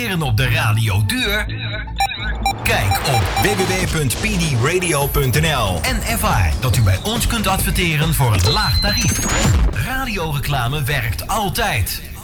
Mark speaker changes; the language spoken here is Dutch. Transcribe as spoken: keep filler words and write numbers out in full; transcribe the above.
Speaker 1: adverteren op de radio duur? Kijk op w w w punt p d radio punt n l en ervaar dat u bij ons kunt adverteren voor een laag tarief. Radioreclame werkt altijd.